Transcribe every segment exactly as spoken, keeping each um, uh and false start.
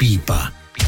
Pípa.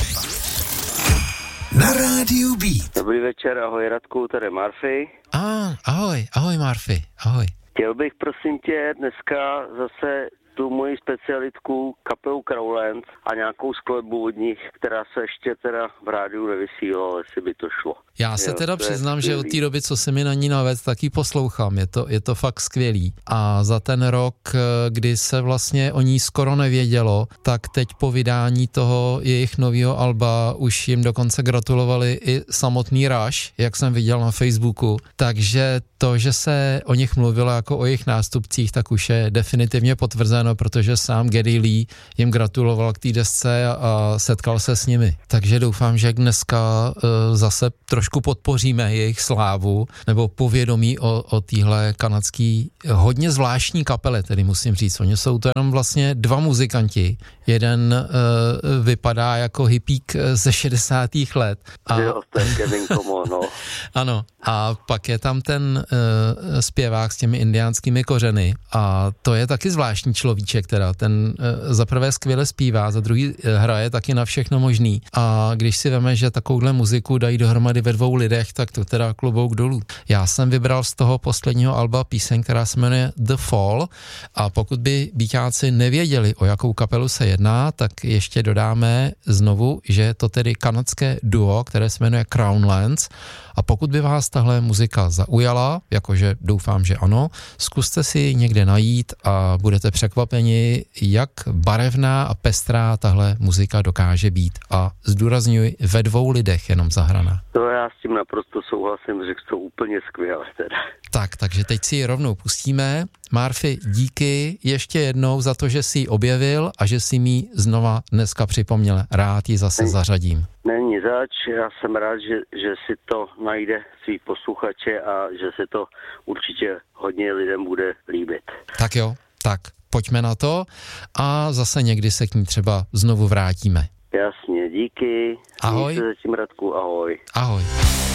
Na rádiu Beat. Dobrý večer, ahoj Radku, tady Murphy. A, ah, ahoj, ahoj Murphy, ahoj. Chtěl bych prosím tě dneska zase tu moji specialitku kapelu Crowlands a nějakou skladbu od nich, která se ještě teda v rádiu nevysílala, jestli by to šlo. Já se jo, teda přiznám, že od té doby, co se mi na ní navedl, tak ji poslouchám, je to, je to fakt skvělý. A za ten rok, kdy se vlastně o ní skoro nevědělo, tak teď po vydání toho jejich nového alba už jim dokonce gratulovali i samotný Rush, jak jsem viděl na Facebooku. Takže to, že se o nich mluvilo jako o jejich nástupcích, tak už je definitivně potvrzeno, protože sám Geddy Lee jim gratuloval k té desce a, a setkal se s nimi. Takže doufám, že dneska uh, zase trošku podpoříme jejich slávu nebo povědomí o, o téhle kanadský hodně zvláštní kapele, tedy musím říct. Oni jsou to jenom vlastně dva muzikanti. Jeden uh, vypadá jako hippík ze šedesátých let. A... Jo, ten Kevin Como, no. Ano, a pak je tam ten uh, zpěvák s těmi indiánskými kořeny a to je taky zvláštní človíček, teda ten uh, za prvé skvěle zpívá, za druhý uh, hraje taky na všechno možný a když si veme, že takovouhle muziku dají dohromady ve dvou lidech, tak to teda klobouk dolů. Já jsem vybral z toho posledního alba píseň, která se jmenuje The Fall a pokud by bíťáci nevěděli, o jakou kapelu se jedná, tak ještě dodáme znovu, že je to tedy kanadské duo, které se jmenuje Crowlands a pokud by vás tahle muzika zaujala, jakože doufám, že ano, zkuste si ji někde najít a budete překvapeni, jak barevná a pestrá tahle muzika dokáže být a zdůrazňuji ve dvou lidech jenom zahraná. To já s tím naprosto souhlasím, řekl to úplně skvěle teda. Tak, takže teď si ji rovnou pustíme. Murphy, díky ještě jednou za to, že jsi ji objevil a že jsi mi znova dneska připomněl. Rád ji zase Není, zařadím. Není zač, já jsem rád, že, že si to najde svý posluchače a že se to určitě hodně lidem bude líbit. Tak jo, tak pojďme na to a zase někdy se k ní třeba znovu vrátíme. Jasně, díky. Ahoj. Díky se tím, Radku, ahoj. Ahoj.